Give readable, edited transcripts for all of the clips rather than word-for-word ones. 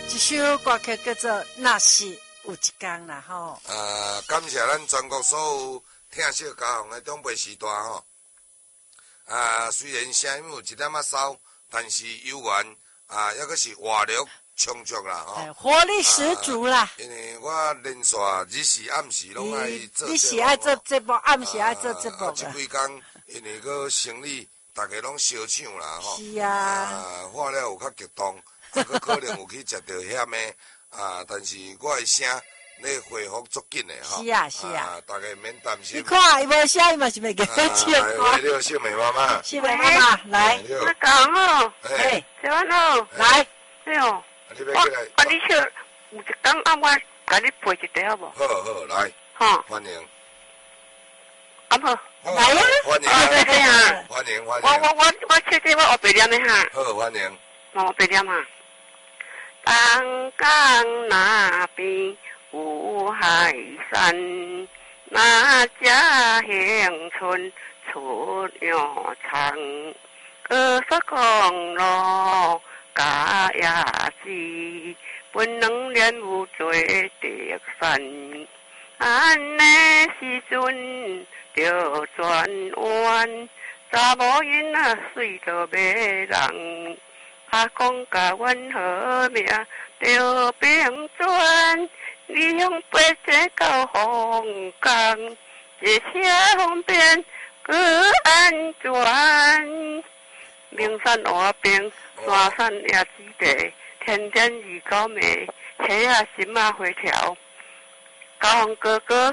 一首歌曲叫做《那是有一天》啦吼。 感谢咱全国所有听小家乡的长辈时代吼。虽然声音有一点仔骚，但是有缘抑个是活力充足啦吼。 活力十足啦。 因为我连续日时暗时拢爱做。 你是爱做节目，暗时爱做节目。 这几天因为个生理，大家拢烧抢啦吼。 是啊。 喝了有较激动，可能有去食着险的但是我的声咧恢复足紧的吼。 是啊是啊。 大家免担心。 你看伊无声，伊嘛是袂记得唱歌。 来了，小美妈妈。 小美妈妈，来。 大家好。 嘿， 小安好。 来。 哎呦。 你要过来。 你笑，有一天我甲你陪一茶好无？ 好好来。 好。 欢迎。 好。 来呀！ 欢迎。欢迎。 我切这我后白念的哈。 好，欢迎。 我白念哈。东港那边有海山，那家乡村出羊肠，高速公路加夜市，本两年有做特产。安尼时阵着转弯，查某囡仔水着买人。阿公甲阮好名，着平转，你用爬车到凤冈，坐车方便，搁安全。名山河边，山山也之地，天天鱼高美，车啊心啊花条。家风哥哥，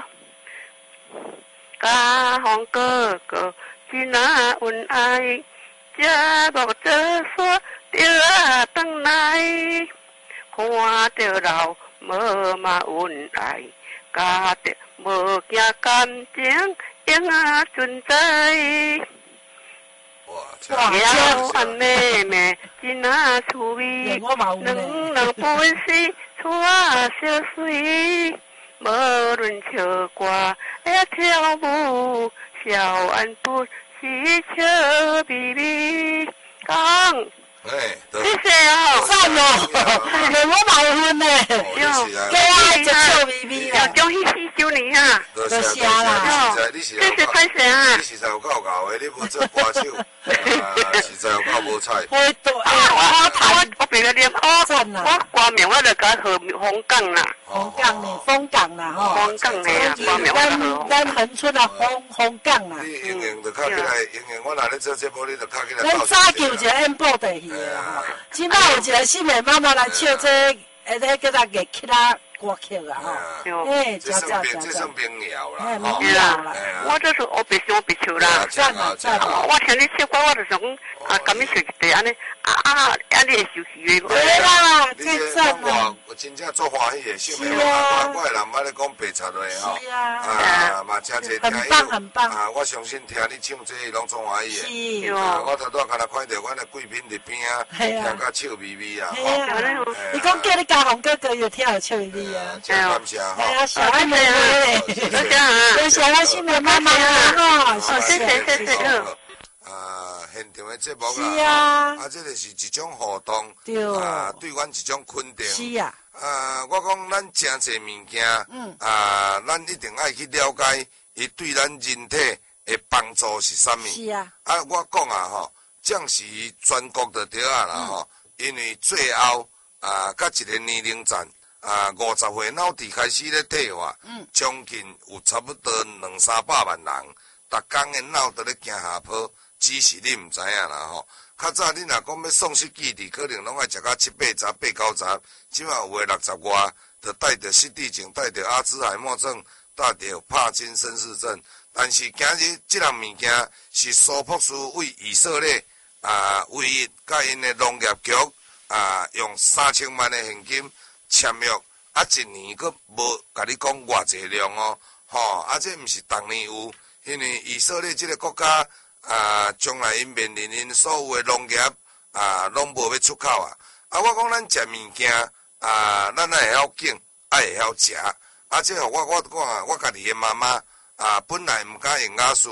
家风哥哥，真啊恩爱，这木做煞。着回来，看着老无嘛恩爱，家着无惊感情应存在。哇！小安妹妹真趣味，两本是带小水，无论唱歌也跳舞，小安不是笑眯眯讲。 谢谢哦， 赞哦，连我结婚呢，对啊，就笑眯眯啦。 恭喜4周年啊！ 多谢啦， 你是拍摄啊！ 你实在有够搞的，你无做歌手，实在有够无彩。 我别个念，我歌名我就改和凤岗啦。 凤岗啦吼。 凤岗的啊，歌名我咱恒春啊，凤岗啦。 你永远就靠起来，永远我若咧做节目，你就靠起来。 咱早就有一个演播地去的吼，即摆有一个新的妈妈来唱这，叫做乐器啦。歌曲啊吼， 这算民谣啦， 民谣啦。 我这是学别唱别唱啦。 赞啊！ 我听你唱歌，我就想讲，甲你唱一地安尼，你会受气的。 对啦，这赞啊！ 我真正做欢喜的，小妹我的人捌咧讲白贼的吼。 是啊。 嘛真侪听友。很棒。 我相信听你唱这拢做欢喜的。 是。我头拄敢若看到阮的贵宾伫边啊，听甲笑眯眯啊。 你讲叫你家红哥哥又听有笑眯眯。 真感谢哈！ 哎呀，小爱妹妹，谢谢我新的妈妈哈，谢谢。 现场的节目啦， 是啊， 这个是一种互动， 对， 对阮一种肯定。 是啊， 我讲咱真侪物件，咱一定爱去了解，伊对咱人体的帮助是啥物？ 是啊， 我讲吼，这是全国就对啊啦吼，因为最后甲一个年龄层。50岁脑底开始咧退化，将近有差不多200-300万人，逐工的脑都咧行下坡，只是你毋知影啦吼。较早你若讲要丧失记忆，可能拢爱食到7、8十、8、9十，即马有诶60外，就带着失智症，带着阿兹海默症，带着帕金森氏症。但是今日即项物件是苏博士为以色列唯一甲因的农业局用3000万的现金。签约一年佫无甲你讲偌济量哦，这毋是逐年有，因为以色列即个国家将来因面临因所有的农业拢无要出口啊。我讲咱食物件咱爱会晓拣，爱会晓食。这互我讲我家己的妈妈本来毋敢用雅术，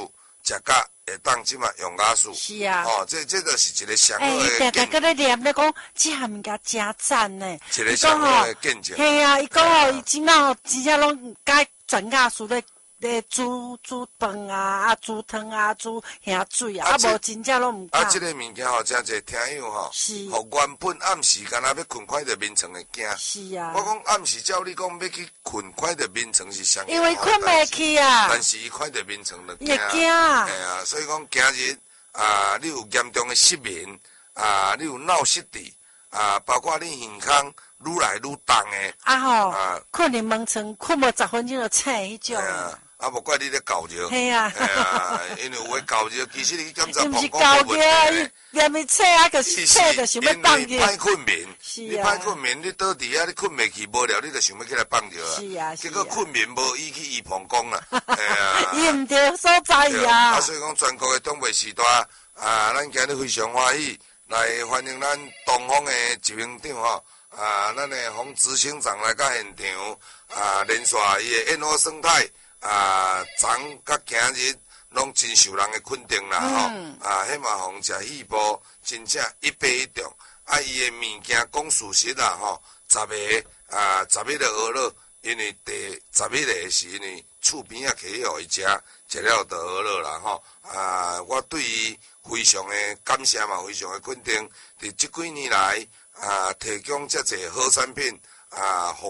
食甲会当即马用牙术。 是啊。 这就是一个上好定的定搁咧念咧讲，这项物件真赞呢。 一个上好的见证。 嘿啊，伊讲吼，伊即马吼真正拢甲全家属咧煮饭啊，煮汤啊，煮咸水啊，无真正拢毋敢。 这个物件吼，真侪听友吼， 是。 互原本暗时敢若要困快着眠床会惊。 是啊。 我讲暗时照你讲要去困快着眠床是上。 因为困袂去啊。 但是伊快着眠床就惊。 会惊。 哎呀，所以讲今日你有严重的失眠你有脑失智包括你耳康愈来愈重的。 困入眠床，困无10分钟就醒迄种。 无怪你咧搞热。 系啊。 因为有诶搞热，其实你检查膀胱无问题。连咪醒个醒就想要放热。 歹困眠。 是啊。 你歹困眠，你倒伫遐，你困袂去，无聊你就想要起来放热啊。 是啊。 结果困眠无伊去医膀胱啦。 伊毋对所在啊。 所以讲全国诶东北时代咱今日非常欢喜来欢迎咱东方诶执行长吼。咱诶洪执行长来到现场连续伊诶烟火生态昨甲今日拢真受人诶肯定啦吼希望洪食戏部真正一杯一中伊诶物件讲事实啦吼11个蚵仔因为第11个是因为厝边起互伊食了就蚵仔啦吼我对伊非常诶感谢嘛非常诶肯定伫即几年来提供遮侪好产品